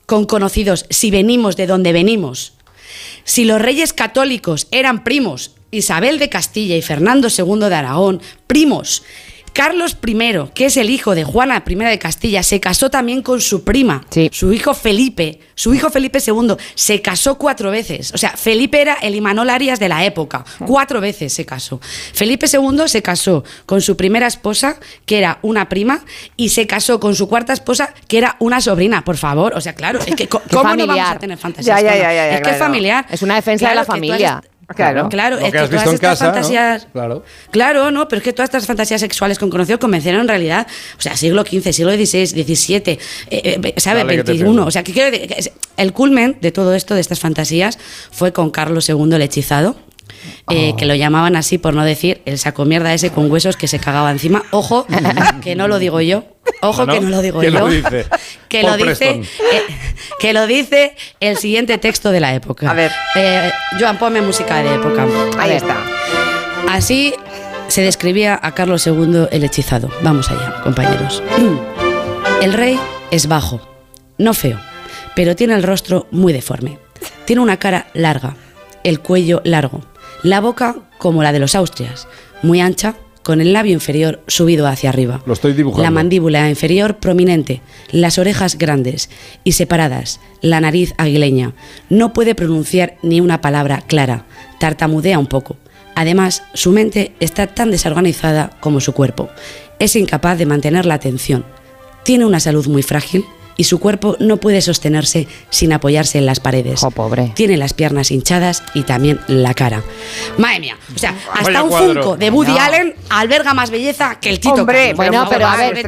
con conocidos si venimos de donde venimos? Si los reyes católicos eran primos, Isabel de Castilla y Fernando II de Aragón, primos. Carlos I, que es el hijo de Juana I de Castilla, se casó también con su prima, su hijo Felipe II se casó 4 veces. O sea, Felipe era el Imanol Arias de la época, 4 veces se casó. Felipe II se casó con su primera esposa, que era una prima, y se casó con su cuarta esposa, que era una sobrina. Por favor, o sea, claro, es que ¿cómo no vamos a tener fantasías? Es que es familiar. Es una defensa de la familia. Claro, es que todas estas fantasías, ¿no? Claro, no, pero es que todas estas fantasías sexuales con conocidos convencieron en realidad, o sea, siglo XV, siglo XVI, XVII, ¿sabe? XXI, o sea, que quiero decir, el culmen de todo esto, de estas fantasías, fue con Carlos II el hechizado. Que lo llamaban así por no decir el saco mierda ese con huesos que se cagaba encima. Ojo, que no lo digo yo. Ojo, que no lo digo yo. Que lo dice el siguiente texto de la época. A ver. Joan, ponme música de época. Ahí está. Así se describía a Carlos II el hechizado. Vamos allá, compañeros. El rey es bajo, no feo, pero tiene el rostro muy deforme. Tiene una cara larga, el cuello largo, la boca como la de los Austrias, muy ancha, con el labio inferior subido hacia arriba. Lo estoy dibujando. La mandíbula inferior prominente, las orejas grandes y separadas, la nariz aguileña. No puede pronunciar ni una palabra clara, tartamudea un poco. Además, su mente está tan desorganizada como su cuerpo. Es incapaz de mantener la atención. Tiene una salud muy frágil y su cuerpo no puede sostenerse sin apoyarse en las paredes. Oh, pobre. Tiene las piernas hinchadas y también la cara. Madre mía, o sea, hasta un Funko de Woody Allen alberga más belleza que el Tito. Hombre, bueno, pero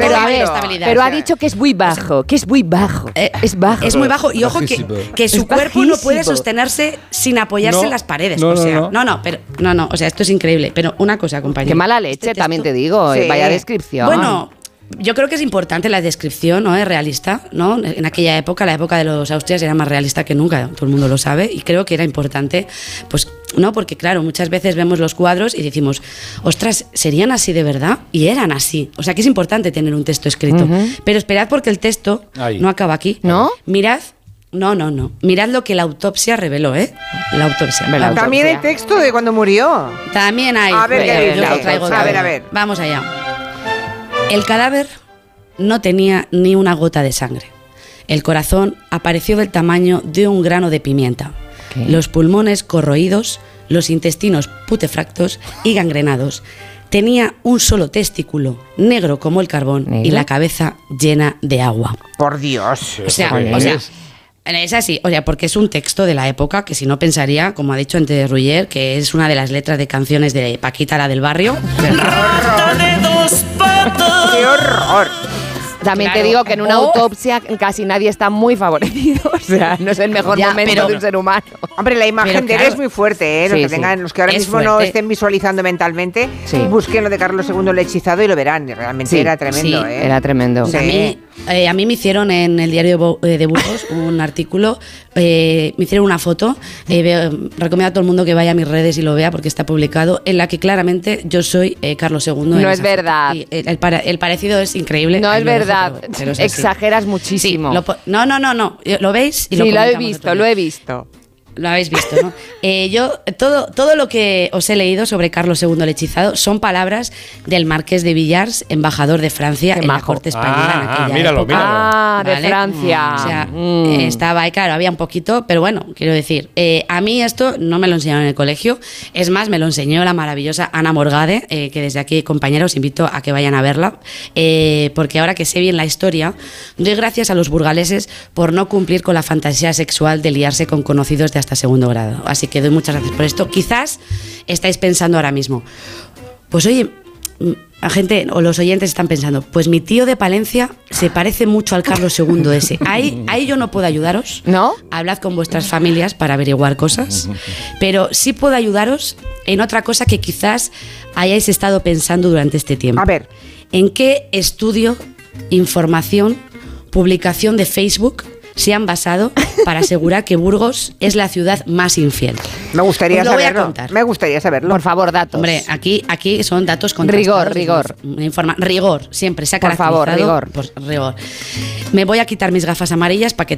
ha dicho que es muy bajo, es bajo. Es muy bajo y ojo que su cuerpo no puede sostenerse sin apoyarse en las paredes. O sea, esto es increíble. Pero una cosa, compañero. Qué mala leche, también te digo, vaya descripción. Bueno, yo creo que es importante la descripción, ¿no? Es realista, ¿no? En aquella época, la época de los Austrias era más realista que nunca, todo el mundo lo sabe, y creo que era importante, pues, ¿no? Porque claro, muchas veces vemos los cuadros y decimos, ostras, ¿serían así de verdad? Y eran así. O sea, que es importante tener un texto escrito. Pero esperad porque el texto no acaba aquí. ¿No? Mirad. No. Mirad lo que la autopsia reveló, ¿eh? La autopsia. También hay texto de cuando murió. También hay. A ver, yo lo traigo. A ver. Vamos allá. El cadáver no tenía ni una gota de sangre. El corazón apareció del tamaño de un grano de pimienta. ¿Qué? Los pulmones corroídos, los intestinos putefactos y gangrenados. Tenía un solo testículo, negro como el carbón, ¿negro? Y la cabeza llena de agua. Por Dios. O sea, es así, porque es un texto de la época que si no pensaría, como ha dicho antes Ruller, que es una de las letras de canciones de Paquita, la del barrio. ¡Qué horror! También te digo que en una autopsia casi nadie está muy favorecido. O sea, no es el mejor momento de un ser humano. Hombre, la imagen de él es muy fuerte, ¿eh? Los que ahora mismo fuerte. No estén visualizando mentalmente, busquen lo de Carlos II el hechizado y lo verán. Realmente era tremendo, ¿eh? Era tremendo. Sí. A mí me hicieron en el diario de Burgos un artículo, me hicieron una foto, recomiendo a todo el mundo que vaya a mis redes y lo vea porque está publicado, en la que claramente yo soy Carlos II. No es verdad. El parecido es increíble. No es verdad. Pero exageras muchísimo. Sí, no. ¿Lo veis? Y sí, lo he visto. Lo habéis visto, ¿no? Yo, todo lo que os he leído sobre Carlos II el hechizado son palabras del Marqués de Villars, embajador de Francia en la corte española en aquella época. De Francia. O sea, estaba ahí, claro, había un poquito, pero bueno, quiero decir, a mí esto no me lo enseñaron en el colegio, es más, me lo enseñó la maravillosa Ana Morgade, que desde aquí, compañeros, os invito a que vayan a verla, porque ahora que sé bien la historia, doy gracias a los burgaleses por no cumplir con la fantasía sexual de liarse con conocidos de hasta segundo grado. Así que doy muchas gracias por esto. Quizás estáis pensando ahora mismo, pues oye, la gente o los oyentes están pensando, pues mi tío de Palencia se parece mucho al Carlos II ese. Ahí yo no puedo ayudaros. ¿No? Hablad con vuestras familias para averiguar cosas. Pero sí puedo ayudaros en otra cosa que quizás hayáis estado pensando durante este tiempo. A ver. ¿En qué estudio, información, publicación de Facebook se han basado para asegurar que Burgos es la ciudad más infiel? Me gustaría saberlo. Voy a contar. Me gustaría saberlo. Por favor, datos. Hombre, aquí son datos contrastados. Rigor. Rigor, siempre se ha caracterizado. Por favor, rigor. Me voy a quitar mis gafas amarillas para que